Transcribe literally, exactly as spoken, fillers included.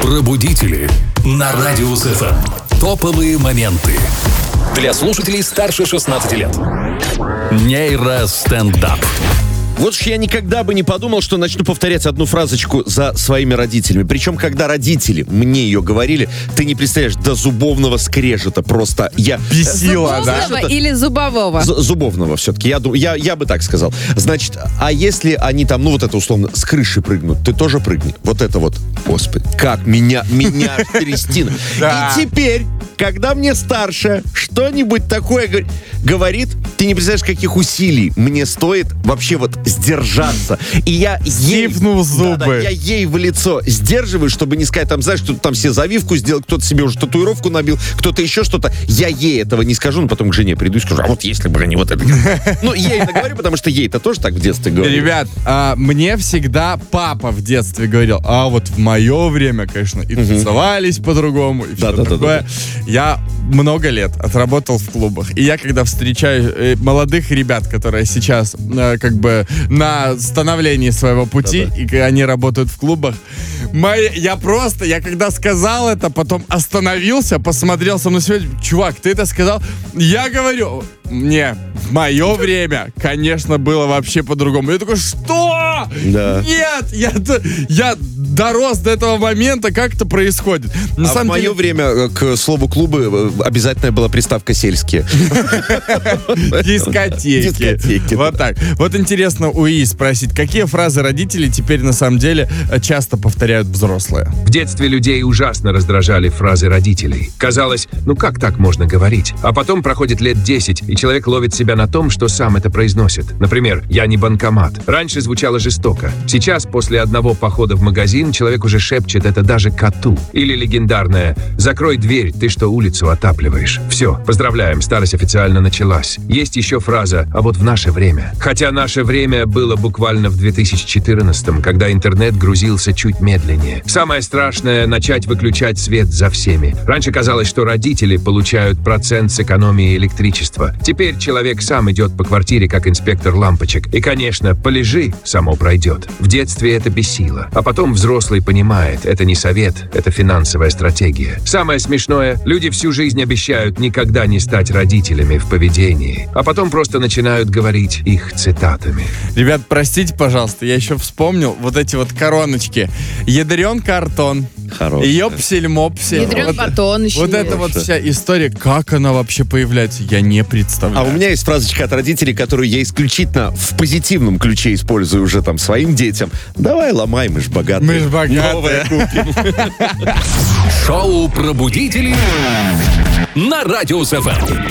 Пробудители на Радио СФМ. Топовые моменты для слушателей старше шестнадцати лет. Нейростендап. Вот уж я никогда бы не подумал, что начну повторять одну фразочку за своими родителями. Причем, когда родители мне ее говорили, ты не представляешь, до зубовного скрежета просто я... Бесило, да? Зубовного или зубового? З- зубовного все-таки, я, дум- я, я бы так сказал. Значит, а если они там, ну вот это условно, с крыши прыгнут, ты тоже прыгни. Вот это вот, господи, как меня, меня Кристина. И теперь, когда мне старшая что-нибудь такое г- говорит, ты не представляешь, каких усилий мне стоит вообще вот сдержаться. И я ей... Стиснув зубы. Да-да, я ей в лицо сдерживаю, чтобы не сказать, там, знаешь, кто-то там себе завивку сделал, кто-то себе уже татуировку набил, кто-то еще что-то. Я ей этого не скажу, но потом к жене приду и скажу, а вот если бы они вот это... Ну, я ей наговорю, потому что ей-то тоже так в детстве говорили. Ребят, а, мне всегда папа в детстве говорил, а вот в мое время, конечно, и тусовались по-другому, и все Да-да-да-да. такое. Я много лет отработал в клубах. И я, когда встречаю э, молодых ребят, которые сейчас э, как бы на становлении своего пути, Да-да. и они работают в клубах, мои, я просто, я когда сказал это, потом остановился, посмотрел со мной сегодня, чувак, ты это сказал? Я говорю, не, в мое время, конечно, было вообще по-другому. Я такой, что? Да. Нет, я, д- я дорос до этого момента, как это происходит. На А в самом мое деле, время э, к слову клубы э, обязательно была приставка «сельские». дискотеки. Дискотеки, Вот так. Вот интересно у И спросить, какие фразы родители теперь на самом деле э, часто повторяют взрослые? В детстве людей ужасно раздражали фразы родителей. Казалось, ну как так можно говорить? А потом проходит лет десять, и человек ловит себя на том, что сам это произносит. Например, «я не банкомат». Раньше звучало жестоко. Сейчас, после одного похода в магазин, человек уже шепчет это даже коту. Или легендарное «закрой дверь, ты что, улицу отапливаешь?» Все, поздравляем, старость официально началась. Есть еще фраза «а вот в наше время». Хотя наше время было буквально в две тысячи четырнадцатом, когда интернет грузился чуть медленнее. Самое страшное — начать выключать свет за всеми. Раньше казалось, что родители получают процент с экономии электричества. Теперь человек сам идет по квартире, как инспектор лампочек. И, конечно, полежи, само пройдет. В детстве это бесило. А потом взрослый понимает, это не совет, это финансовая стратегия. Самое смешное, люди всю жизнь обещают никогда не стать родителями в поведении, а потом просто начинают говорить их цитатами. Ребят, простите, пожалуйста, я еще вспомнил вот эти вот короночки. Ядрен картон. Хорошая. Ёпсель-мопсель. Ядрен Вот- батон еще Вот есть. эта вот вся история, как она вообще появляется, я не представляю. А у меня есть фразочка от родителей, которую я исключительно в позитивном ключе использую уже там своим детям. Давай ломай, мы ж богатые. Мы ж богатые. Новое купим. Шоу «Пробудители» на Радио СФМ.